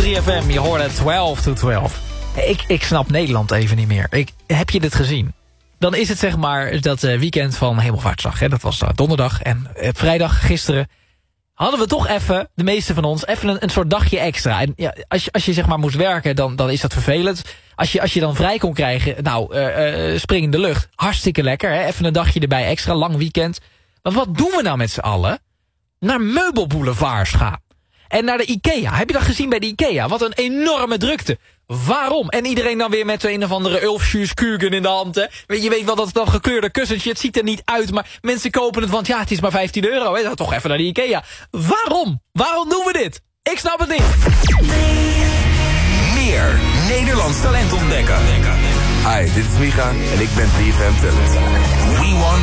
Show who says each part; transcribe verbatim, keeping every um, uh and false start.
Speaker 1: drie F M, je hoorde twaalf to twaalf. Ik, ik snap Nederland even niet meer. Ik, heb je dit gezien? Dan is het zeg maar dat uh, weekend van Hemelvaartsdag. Hè? Dat was uh, donderdag en uh, vrijdag gisteren. Hadden we toch even, de meeste van ons, even een, een soort dagje extra. En ja, als, je, als je zeg maar moest werken, dan, dan is dat vervelend. Als je, als je dan vrij kon krijgen, nou, uh, uh, spring in de lucht. Hartstikke lekker, hè? Even een dagje erbij, extra lang weekend. Maar wat doen we nou met z'n allen? Naar meubelboulevards gaan. En naar de IKEA. Heb je dat gezien bij de IKEA? Wat een enorme drukte. Waarom? En iedereen dan weer met een of andere Ulfschuurs Kugen in de hand. Hè? Je weet wel dat het dan gekleurde kussentje, het ziet er niet uit. Maar mensen kopen het, want ja, het is maar vijftien euro. Hè? Dan toch even naar de IKEA. Waarom? Waarom doen we dit? Ik snap het niet.
Speaker 2: Meer Nederlands talent ontdekken.
Speaker 3: Hi, dit is Micha en ik ben drie F M Talent.
Speaker 2: We want